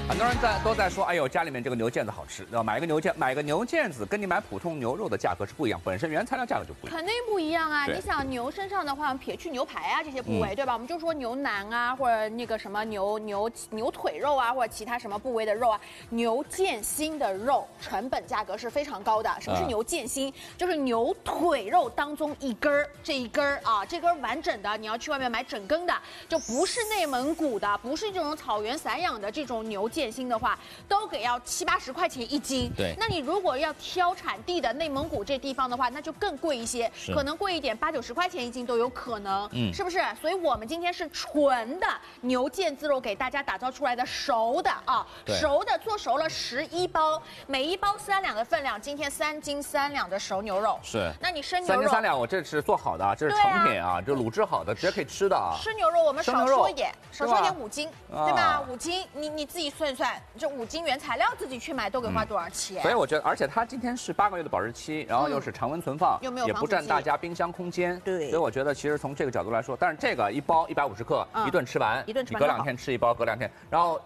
很多人都在说，哎呦，家里面这个牛腱子好吃，对吧？买个牛腱子，跟你买普通牛肉的价格是不一样，本身原材料价格就不一样。 肯定不一样啊！ 对你想牛身上的话，撇去牛排啊这些部位，对吧？我们就说牛腩啊，或者那个什么牛腿肉啊，或者其他什么部位的肉啊，牛腱心的肉成本价格是非常高的。什么是牛腱心？就是牛腿肉当中这一根儿啊，这根完整的，你要去外面买整根的，就不是内蒙古的，不是这种草原散养的这种牛腱心的话，都给要70、80块钱一斤。 对， 那你如果要挑产地的内蒙古这地方的话，那就更贵一些，可能贵一点，80、90块钱一斤都有可能，是不是？所以我们今天是纯的牛腱子肉给大家打造出来的熟的啊，熟的做熟了11包，每一包3两的分量，今天3斤3两的熟牛肉。 是， 那你生牛肉 3斤3两，我这是做好的，这是成品啊，这卤制好的，直接可以吃的啊。 生牛肉我们少说一点，少说一点5斤，对吧？5斤，你自己算算，这5斤原材料自己去买都给花多少钱？ 所以我觉得，而且它今天是8个月的保质期，然后又是常温存放， 又没有也不占大家冰箱空间， 对。 所以我觉得其实从这个角度来说，但是这个一包150克，一顿吃完，你隔2天吃一包，隔2天，然后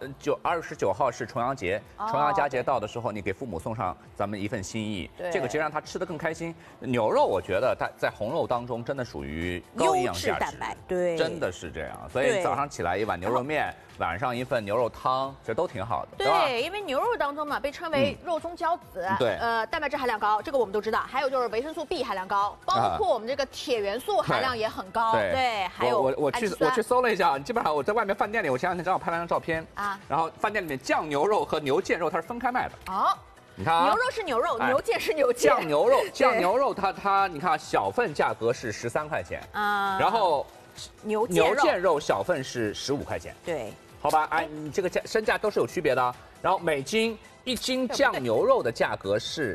29号是重阳节，重阳佳节到的时候，你给父母送上咱们一份心意，这个其实让他吃得更开心。牛肉我觉得它在红肉当中真的属于高营养价值， 蛋白，对， 真的是这样。所以早上起来一碗牛肉面，晚上一份牛肉汤，这都挺好的，对吧？ 对，因为牛肉当中嘛，被称为肉中骄子， 对， 蛋白质含量高，这个我们都知道。还有就是维生素 B 含量高，包括我们这个铁元素含量也很高，对，还有我去搜了一下，基本上我在外面饭店里，我前2天正好拍了张照片啊，然后饭店里面酱牛肉和牛腱肉它是分开卖的哦。你看啊， 牛肉是牛肉，牛腱是牛腱。 酱牛肉它你看小份价格是13块钱啊，然后牛腱肉小份是15块钱。 对， 好吧，哎，你这个身价都是有区别的。然后每斤1斤酱牛肉的价格是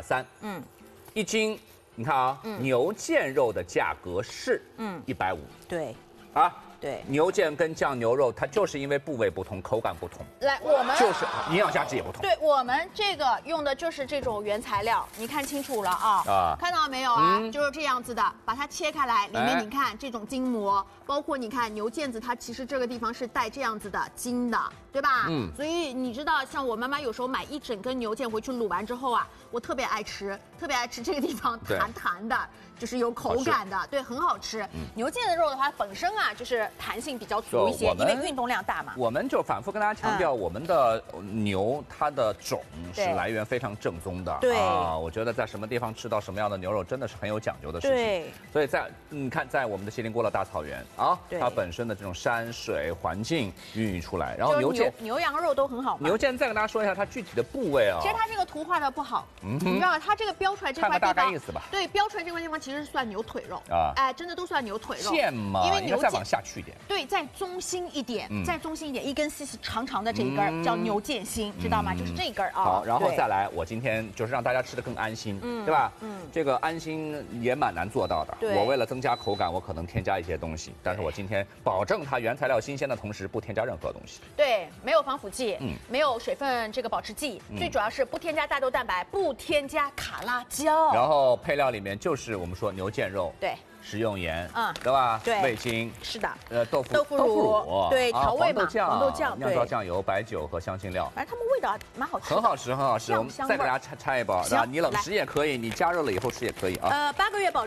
130，1斤你看啊，牛腱肉的价格是150。 对， 啊。 对， 牛腱跟酱牛肉，它就是因为部位不同，口感不同。 来，我们就是营养价值也不同。 对，我们这个用的就是这种原材料，你看清楚了啊？看到没有啊？就是这样子的，把它切开来，里面你看这种筋膜，包括你看牛腱子，它其实这个地方是带这样子的筋的，对吧？所以你知道，像我妈妈有时候买一整根牛腱回去卤完之后啊，我特别爱吃这个地方弹的，就是有口感的，对，很好吃。牛腱子肉的话，本身啊就是弹性比较足一些，因为运动量大嘛。 我们就反复跟大家强调，我们的牛它的种是来源非常正宗的。 对啊，我觉得在什么地方吃到什么样的牛肉，真的是很有讲究的事情。 对， 所以你看，在我们的锡林郭勒大草原啊，它本身的这种山水环境孕育出来，然后牛羊肉都很好。 牛腱再跟大家说一下它具体的部位啊。 其实它这个图画的不好，你知道吗？它这个标出来这块地方， 看个大概意思吧。 对，标出来这块地方其实是算牛腿肉啊，哎，真的都算牛腿肉。 腱嘛， 因为牛再往下去一点。 对，再中心一点，一根细细长长的这一根叫牛腱心，知道吗？就是这一根啊。 好，然后再来，我今天就是让大家吃得更安心，对吧？这个安心也蛮难做到的。我为了增加口感，我可能添加一些东西，但是我今天保证它原材料新鲜的同时，不添加任何东西。 对，没有防腐剂，没有水分这个保持剂，最主要是不添加大豆蛋白，不添加卡拉胶。 然后配料里面就是我们说牛腱肉， 对。 食用盐，对吧？ 对， 味精是的， 豆腐乳， 对，调味嘛， 黄豆酱， 酿造酱油、白酒和香辛料。 反正它们味道蛮好吃， 很好吃，很好吃。我们再给大家拆一包，你冷食也可以，你加热了以后吃也可以啊。 8个月保。